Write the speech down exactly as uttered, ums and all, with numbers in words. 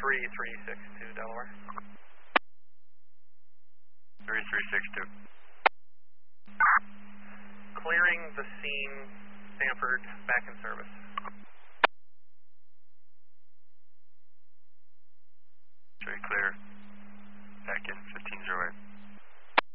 three three six two, Delaware. three three six two. Clearing the scene, Stanford, back in service. Very clear. Back in fifteen zero eight.